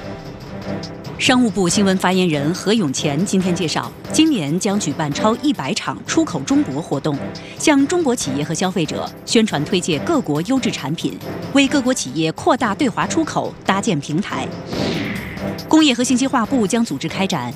商务部新闻发言人何永乾今天介绍，今年将举办超100场出口中国活动，向中国企业和消费者宣传推介各国优质产品，为各国企业扩大对华出口搭建平台。工业和信息化部将组织开展